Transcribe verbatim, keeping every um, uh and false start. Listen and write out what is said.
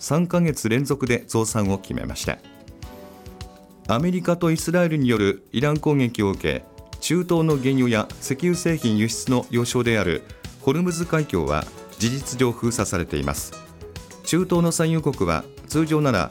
さんかげつ連続で増産を決めました。アメリカとイスラエルによるイラン攻撃を受け、中東の原油や石油製品輸出の要衝であるホルムズ海峡は事実上封鎖されています。中東の産油国は通常なら